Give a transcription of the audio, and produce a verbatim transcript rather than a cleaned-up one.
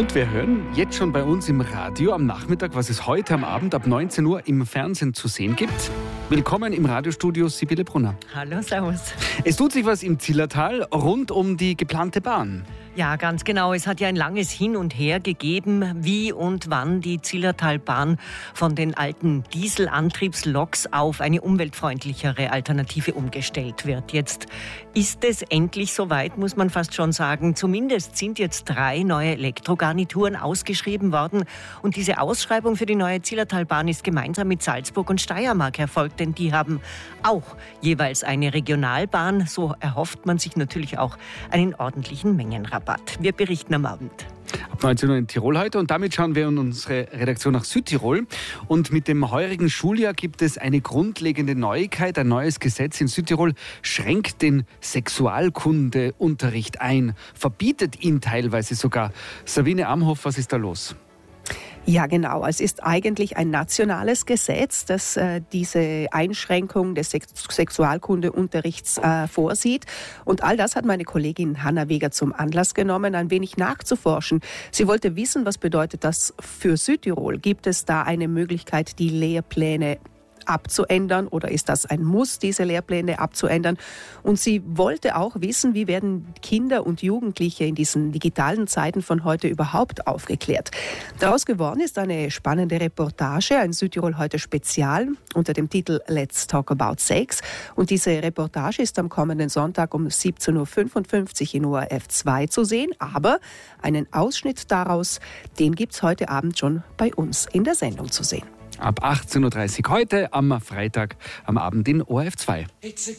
Und wir hören jetzt schon bei uns im Radio am Nachmittag, was es heute am Abend ab neunzehn Uhr im Fernsehen zu sehen gibt. Willkommen im Radiostudio, Sibylle Brunner. Hallo, servus. Es tut sich was im Zillertal rund um die geplante Bahn. Ja, ganz genau. Es hat ja ein langes Hin und Her gegeben, wie und wann die Zillertalbahn von den alten Dieselantriebsloks auf eine umweltfreundlichere Alternative umgestellt wird. Jetzt ist es endlich soweit, muss man fast schon sagen. Zumindest sind jetzt drei neue Elektrogarnituren ausgeschrieben worden. Und diese Ausschreibung für die neue Zillertalbahn ist gemeinsam mit Salzburg und Steiermark erfolgt, denn die haben auch jeweils eine Regionalbahn. So erhofft man sich natürlich auch einen ordentlichen Mengenrabatt. Wir berichten am Abend. Ab neunzehn Uhr in Tirol heute und damit schauen wir in unsere Redaktion nach Südtirol. Und mit dem heurigen Schuljahr gibt es eine grundlegende Neuigkeit. Ein neues Gesetz in Südtirol schränkt den Sexualkundeunterricht ein, verbietet ihn teilweise sogar. Sabine Amhoff, was ist da los? Ja, genau. Es ist eigentlich ein nationales Gesetz, das äh, diese Einschränkung des Sex- Sexualkundeunterrichts äh, vorsieht. Und all das hat meine Kollegin Hanna Weger zum Anlass genommen, ein wenig nachzuforschen. Sie wollte wissen, was bedeutet das für Südtirol? Gibt es da eine Möglichkeit, die Lehrpläne abzuändern oder ist das ein Muss, diese Lehrpläne abzuändern? Und sie wollte auch wissen, wie werden Kinder und Jugendliche in diesen digitalen Zeiten von heute überhaupt aufgeklärt? Daraus geworden ist eine spannende Reportage, ein Südtirol heute Spezial unter dem Titel Let's Talk About Sex. Und diese Reportage ist am kommenden Sonntag um siebzehn Uhr fünfundfünfzig in O R F zwei zu sehen, aber einen Ausschnitt daraus, den gibt es heute Abend schon bei uns in der Sendung zu sehen. Ab achtzehn Uhr dreißig heute am Freitag am Abend in O R F zwei.